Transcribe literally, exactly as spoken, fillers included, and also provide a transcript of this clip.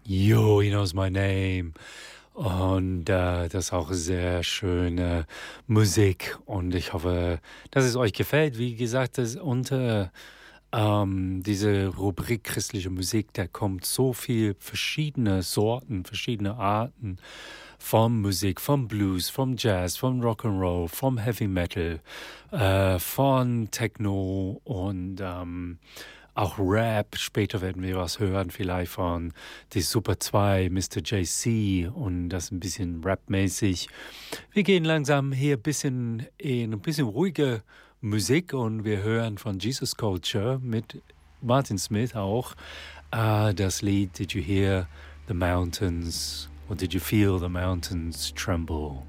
Yo, he knows my name. Und äh, das ist auch sehr schöne Musik. Und ich hoffe, dass es euch gefällt. Wie gesagt, das unter ähm, diese Rubrik christliche Musik, da kommt so viel verschiedene Sorten, verschiedene Arten von Musik, vom Blues, vom Jazz, vom Rock'n'Roll, vom Heavy Metal, äh, von Techno und ähm, auch Rap. Später werden wir was hören, vielleicht von die Super zwei, Mister J C und das ein bisschen rapmäßig. Wir gehen langsam hier ein bisschen in ein bisschen ruhige Musik und wir hören von Jesus Culture mit Martin Smith auch äh, das Lied Did You Hear the Mountains or Did You Feel the Mountains Tremble?